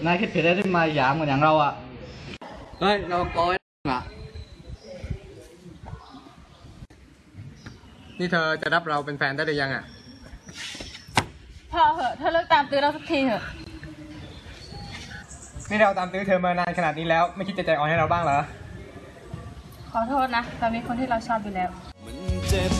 นายคิดผิดได้ที่มาหยามกันอย่างเราอ่ะเฮ้ยเราโกยอ่ะนี่เธอจะรับเราเป็นแฟนได้หรือยังอ่ะพอเหอะเธอเลิกตามตื้อเราสักทีเถอะนี่เราตามตื้อเธอมานานขนาดนี้แล้วไม่คิดจะใจอ่อนให้เราบ้างเหรอขอโทษนะเรามีคนที่เราชอบอยู่แล้ว